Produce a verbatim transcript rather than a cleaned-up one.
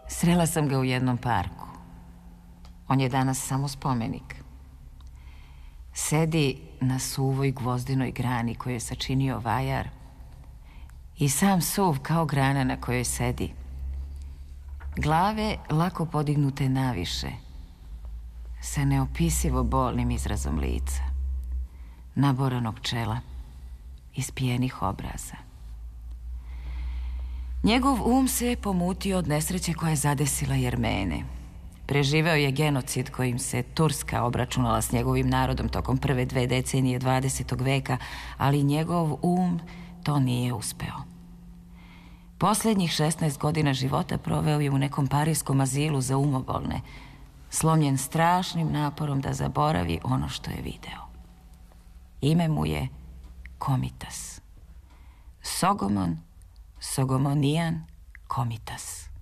Srela sam ga u jednom parku. On je danas samo spomenik. Sedi na suvoj gvozdinoj grani koju je sačinio vajar i sam suv kao grana na kojoj sedi. Glave lako podignute naviše, sa neopisivo bolnim izrazom lica, naboranog čela, ispijenih obraza. Njegov um se je pomutio od nesreće koja je zadesila Jermene. Preživeo je genocid kojim se Turska obračunala s njegovim narodom tokom prve dve decenije dvadesetog veka, ali njegov um to nije uspeo. Posljednjih šesnaest godina života proveo je u nekom parijskom azilu za umobolne, slomljen strašnim naporom da zaboravi ono što je video. Ime mu je Komitas. Sogomon, Sogomonijan Komitas.